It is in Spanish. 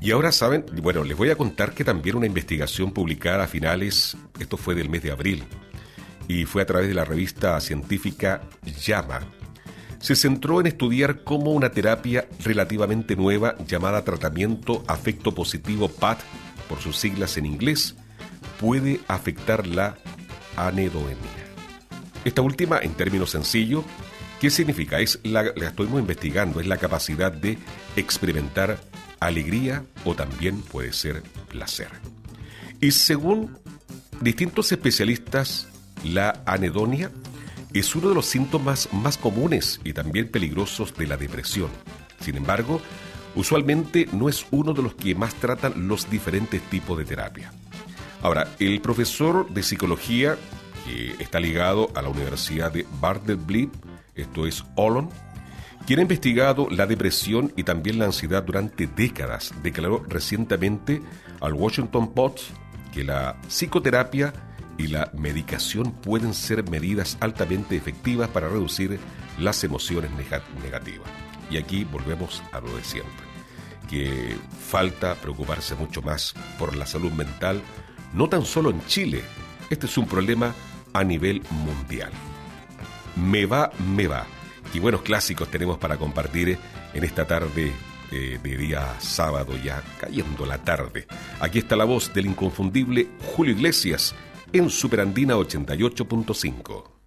Y ahora saben, bueno, les voy a contar que también una investigación publicada a finales, esto fue del mes de abril, y fue a través de la revista científica JAMA, se centró en estudiar cómo una terapia relativamente nueva llamada tratamiento afecto positivo PAT, por sus siglas en inglés, puede afectar la anedonia. Esta última, en términos sencillos, ¿qué significa? La estuvimos investigando, es la capacidad de experimentar alegría o también puede ser placer. Y según distintos especialistas, la anedonia es uno de los síntomas más comunes y también peligrosos de la depresión. Sin embargo, usualmente no es uno de los que más tratan los diferentes tipos de terapia. Ahora, el profesor de psicología que está ligado a la Universidad de Vanderbilt, esto es Olon, quien ha investigado la depresión y también la ansiedad durante décadas, declaró recientemente al Washington Post que la psicoterapia y la medicación pueden ser medidas altamente efectivas para reducir las emociones negativas. Y aquí volvemos a lo de siempre, que falta preocuparse mucho más por la salud mental, no tan solo en Chile. Este es un problema a nivel mundial. Me va. Qué buenos clásicos tenemos para compartir en esta tarde de día sábado, ya cayendo la tarde. Aquí está la voz del inconfundible Julio Iglesias en Superandina 88.5.